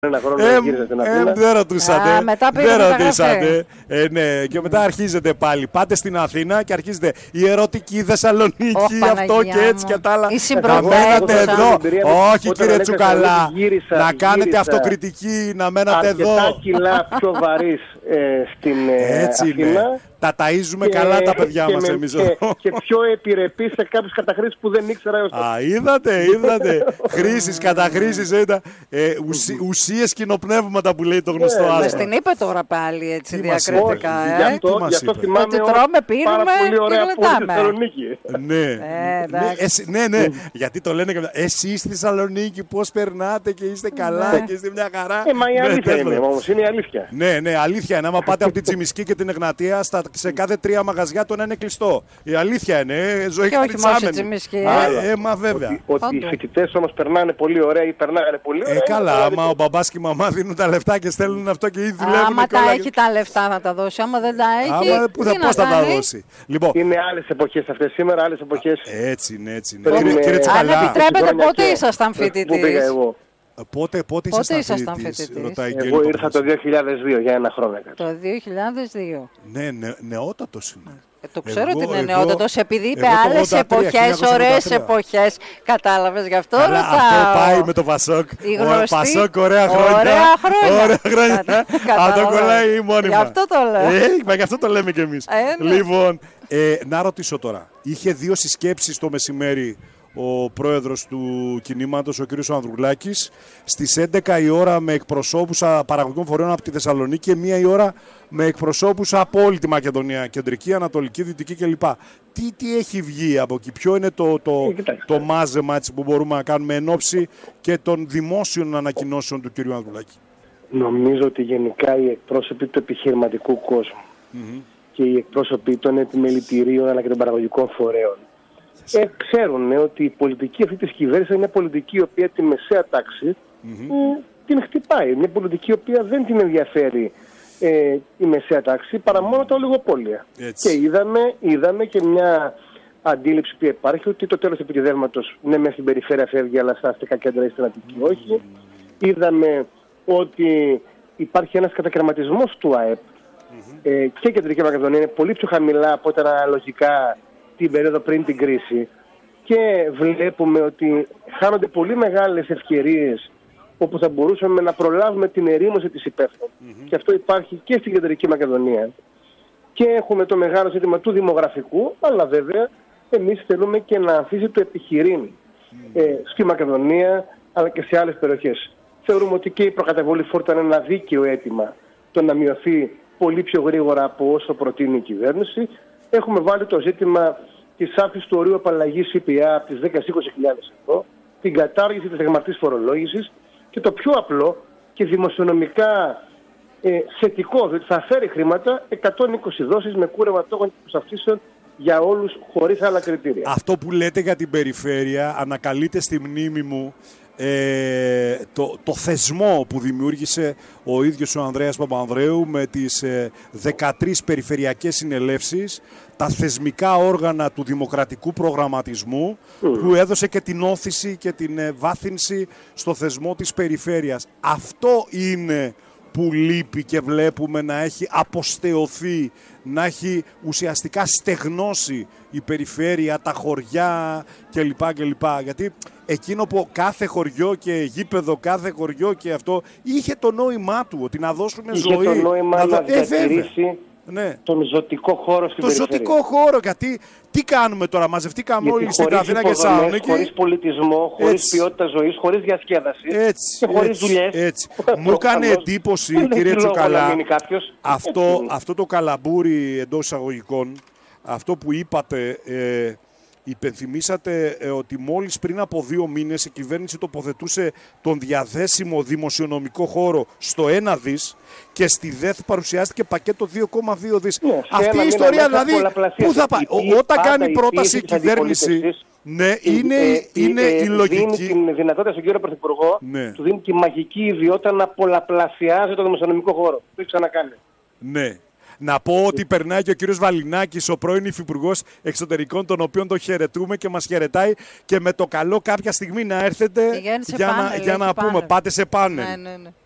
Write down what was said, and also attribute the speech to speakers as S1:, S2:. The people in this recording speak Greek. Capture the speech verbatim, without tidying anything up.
S1: ένα χρόνο
S2: Ε,
S1: γύρισα στην
S2: ε,
S1: Αθήνα.
S2: δεν ρωτούσατε.
S3: Α, μετά
S2: δεν
S3: πήρε
S2: ρωτήσατε. Ε, ναι. Και μετά αρχίζετε πάλι. Πάτε στην Αθήνα και αρχίζετε η ερωτική Θεσσαλονίκη,
S3: Ωχ,
S2: αυτό
S3: Παναγιά
S2: και έτσι
S3: μου.
S2: και τα άλλα.
S3: Η
S2: Να
S3: συμπρωτεύουσα.
S2: μένατε εδώ.
S1: Εμπειρία μου,
S2: Όχι,
S1: όταν
S2: κύριε
S1: ανέβηκα
S2: Τσουκαλά.
S1: Θεσσαλονίκη, γύρισα,
S2: Να κάνετε
S1: γύρισα
S2: αυτοκριτική, να μένατε εδώ.
S1: Αρκετά κιλά πιο βαρύς ε, στην ε,
S2: Έτσι
S1: Αθήνα.
S2: είναι. Τα ταΐζουμε
S1: Και-
S2: καλά τα παιδιά
S1: και
S2: μας
S1: με-
S2: εμείς
S1: και,
S2: εδώ.
S1: και πιο επιρρεπή σε κάποιες καταχρήσεις που δεν ήξερα έως τότε.
S2: Α, είδατε, είδατε. Χρήσεις, καταχρήσεις, είδα. Ε, ουσί, ουσίες κοινοπνεύματα που λέει το γνωστό
S1: Ναι, ναι.
S3: Μας
S2: άσμα.
S3: την είπε τώρα πάλι έτσι
S2: Τι μας είπε,
S3: διακριτικά.
S1: Όχι,
S3: ε.
S1: γι' αυτό,
S2: Τι μας
S1: γι' αυτό
S2: είπε?
S1: θυμάμαι
S3: Ότι
S1: όμως
S3: τρώμε,
S1: πάρα
S3: πίνουμε
S1: πολύ
S3: και
S1: ωραία πόλη στη
S3: γλεντάμε.
S1: Θεσσαλονίκη.
S2: Ναι.
S3: Ε,
S2: ναι,
S3: εντάξει.
S2: εσύ- ναι, ναι, γιατί το λένε και μετά. Εσείς στη Θεσσαλονίκη πώς περνάτε και είστε καλά
S3: Ναι.
S2: και είστε μια χαρά.
S1: Ε, μα η
S2: Ναι,
S1: αλήθεια
S2: τέλος
S1: είναι
S2: πάντων.
S1: όμως, είναι η αλήθεια.
S2: Ναι, ναι, αλήθεια είναι. Άμα πάτε από την Τσιμισκή και την Εγνατία, στα, σε κάθε τρία μαγαζιά το ένα είναι κλειστό. Η αλήθεια είναι. Ε, ζωή
S3: Και όχι μόνο στη
S2: χαριτσάμενη.
S3: Τσιμισκή.
S2: Ε, ε, μα βέβαια.
S1: Ότι, ότι οι
S3: Παντού.
S1: φοιτητές όμως περνάνε πολύ ωραία ή περνάγανε πολύ ωραία.
S2: Ε, καλά,
S1: είναι
S2: άμα ο μπαμπάς και η μαμά δίνουν τα λεφτά και στέλνουν αυτό και ήδη δουλεύουν.
S3: Άμα
S2: και όλα
S3: τα
S2: και-
S3: έχει τα λεφτά να τα δώσει, άμα δεν τα έχει,
S2: Άμα, πού θα,
S3: τι να
S2: πώς θα τα
S3: κάνει?
S2: δώσει. Λοιπόν,
S1: Είναι άλλες εποχές αυτές σήμερα, άλλες εποχές.
S2: έτσι είναι, έτσι είναι.
S1: Πριν,
S2: Κύριε,
S1: ε,
S2: κύριε
S1: αν
S2: Τσουκαλά,
S3: Αν επιτρέπετε,
S1: χρόνια
S3: πότε
S1: και-
S3: ήσασταν
S1: Πού πήγα
S3: φοιτητής?
S1: εγώ.
S2: πότε, πότε
S3: Πότε
S2: ήσασταν
S3: ήσασταν
S2: φοιτητής,
S3: φοιτητής?
S2: ρωτάει η
S1: Εγώ
S2: Γκέλη
S1: ήρθα το
S2: Παπαδόπουλου.
S1: δύο χιλιάδες δύο για ένα χρόνο. έκανα.
S3: Το δύο χιλιάδες δύο.
S2: Ναι, ναι, νεότατος είναι.
S3: Ε, το ξέρω
S2: Εγώ-
S3: ότι είναι
S2: εγώ-
S3: νεότατος, επειδή είπε
S2: εγώ το
S3: άλλες
S2: ογδόντα τρία,
S3: εποχές,
S2: χίλια εννιακόσια ογδόντα
S3: ωραίες
S2: τρία.
S3: εποχές. Κατάλαβες, γι' αυτό
S2: Καλά,
S3: ρωτάω.
S2: αυτό πάει με το Πασόκ.
S3: Η
S2: Ο
S3: γνωστή-
S2: Πασόκ, ωραία χρόνια.
S3: Ωραία χρόνια.
S2: Ωραία χρόνια.
S3: Κατα-
S2: Αυτό
S3: κατάλαβα.
S2: κολλάει μόνιμα.
S3: Γι' αυτό το λέω.
S2: Ε, μα γι' αυτό το λέμε κι εμείς.
S3: Ε, ναι.
S2: Λοιπόν, ε, να ρωτήσω τώρα. Είχε δύο συσκέψεις το μεσημέρι ο πρόεδρος του κινήματος, ο κ. Ανδρουλάκης, στις έντεκα η ώρα με εκπροσώπους παραγωγικών φορέων από τη Θεσσαλονίκη και μία η ώρα με εκπροσώπους από όλη τη Μακεδονία, κεντρική, ανατολική, δυτική κλπ. Τι, τι έχει βγει από εκεί, ποιο είναι το, το,
S1: Ε, κοιτάξτε.
S2: το μάζεμα έτσι, που μπορούμε να κάνουμε εν ώψη και των δημόσιων ανακοινώσεων του κ. Ανδρουλάκη.
S1: Νομίζω ότι γενικά οι εκπρόσωποι του επιχειρηματικού κόσμου και οι εκπρόσωποι των επιμελητηρίων αλλά και των παραγωγικών φορέων ε, ξέρουν ε, ότι η πολιτική αυτή της κυβέρνησης είναι μια πολιτική η οποία τη μεσαία τάξη ε, την χτυπάει. Μια πολιτική η οποία δεν την ενδιαφέρει ε, η μεσαία τάξη παρά μόνο τα ολιγοπόλια.
S2: Έτσι.
S1: Και είδαμε, είδαμε και μια αντίληψη που υπάρχει ότι το τέλος του επιδεύματος ναι μέσα στην περιφέρεια φεύγει αλλά στα αστικά κέντρα ή στην Αττική όχι. Είδαμε ότι υπάρχει ένας κατακαιρματισμός του ΑΕΠ ε, και η Κεντρική Μακεδονία είναι πολύ πιο χαμηλά από ήταν αναλογικά την περίοδο πριν την κρίση και βλέπουμε ότι χάνονται πολύ μεγάλες ευκαιρίες όπου θα μπορούσαμε να προλάβουμε την ερήμωση της υπαίθρου. Και αυτό υπάρχει και στην Κεντρική Μακεδονία. Και έχουμε το μεγάλο ζήτημα του δημογραφικού, αλλά βέβαια εμείς θέλουμε και να ανθίσει το επιχειρήν ε, στη Μακεδονία αλλά και σε άλλες περιοχές. Θεωρούμε ότι και η προκαταβολή φόρτου είναι ένα δίκαιο αίτημα το να μειωθεί πολύ πιο γρήγορα από όσο προτείνει η κυβέρνηση. Έχουμε βάλει το ζήτημα της αύξησης του ορίου απαλλαγής ΦΠΑ από τις δέκα στις είκοσι χιλιάδες ευρώ, την κατάργηση της δεγμαρτής φορολόγησης και το πιο απλό και δημοσιονομικά ε, θετικό, διότι θα φέρει χρήματα, εκατόν είκοσι δόσεις με κούρεμα τόκων και προσαυτήσεων για όλους χωρίς άλλα κριτήρια.
S2: Αυτό που λέτε για την περιφέρεια ανακαλείται στη μνήμη μου ε, το, το θεσμό που δημιούργησε ο ίδιος ο Ανδρέας Παπανδρέου με τις ε, δεκατρείς περιφερειακές συνελεύσεις, τα θεσμικά όργανα του δημοκρατικού προγραμματισμού που έδωσε και την όθηση και την ε, βάθυνση στο θεσμό της περιφέρειας. Αυτό είναι που λείπει και βλέπουμε να έχει αποστεωθεί, να έχει ουσιαστικά στεγνώσει η περιφέρεια, τα χωριά κλπ. κλπ. Γιατί εκείνο που κάθε χωριό και γήπεδο, κάθε χωριό και αυτό είχε το νόημά του, ότι να δώσουμε
S1: Είχε
S2: ζωή.
S1: το νόημα να,
S2: δω...
S1: να
S2: ε,
S1: διατηρήσει
S2: ναι.
S1: τον ζωτικό χώρο στην
S2: το
S1: περιφέρεια.
S2: ζωτικό χώρο, γιατί τι κάνουμε τώρα, μαζευτήκαμε
S1: Γιατί
S2: όλοι στην
S1: χωρίς
S2: Αθήνα και
S1: υποδομές,
S2: Θεσσαλονίκη.
S1: χωρίς πολιτισμό, χωρίς
S2: Έτσι.
S1: ποιότητα ζωής, χωρίς διασκέδαση
S2: Έτσι,
S1: και χωρίς
S2: έτσι,
S1: δουλειές.
S2: έτσι. Μου έκανε εντύπωση,
S1: δεν
S2: κύριε
S1: έχει λόγο να
S2: Τσουκαλά,
S1: μείνει κάποιος.
S2: αυτό,
S1: Έτσι είναι.
S2: αυτό το καλαμπούρι εντός εισαγωγικών, αυτό που είπατε, ε, υπενθυμίσατε ε, ότι μόλις πριν από δύο μήνες η κυβέρνηση τοποθετούσε τον διαθέσιμο δημοσιονομικό χώρο στο ένα δις και στη ΔΕΘ παρουσιάστηκε πακέτο δύο κόμμα δύο δις.
S1: Ναι, σε
S2: αυτή
S1: ένα
S2: η ιστορία
S1: μήνα
S2: δηλαδή
S1: μέσα
S2: πού θα πάει.
S1: η πίεση-
S2: Όταν
S1: πάντα
S2: κάνει
S1: η
S2: πρόταση η
S1: πίεση της
S2: κυβέρνηση,
S1: αντιπολίτευσης,
S2: ναι,
S1: η-
S2: είναι,
S1: ε,
S2: είναι
S1: ε,
S2: η λογική.
S1: Δίνει την δυνατότητα στον κύριο Πρωθυπουργό,
S2: Ναι.
S1: του δίνει τη μαγική ιδιότητα να πολλαπλασιάζει το δημοσιονομικό χώρο. Το έχει ξανακάνει.
S2: Ναι. Να πω ότι περνάει και ο κύριος Βαλινάκης, ο πρώην υφυπουργός εξωτερικών, τον οποίον το χαιρετούμε και μας χαιρετάει και με το καλό κάποια στιγμή να έρθετε
S3: Πηγαίνει σε
S2: για
S3: πάνελ,
S2: να, για
S3: έχει
S2: να πούμε,
S3: πάνελ.
S2: πάτε σε πάνελ.
S3: Ναι, ναι, ναι.